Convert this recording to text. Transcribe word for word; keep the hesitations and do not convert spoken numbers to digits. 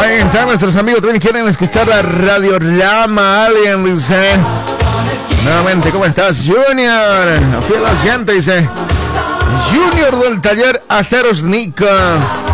Ahí están nuestros amigos, también quieren escuchar la Radio Rama. Alguien dice, nuevamente, ¿cómo estás, Junior? Fiel oyente, dice Junior del taller Aceros Nica.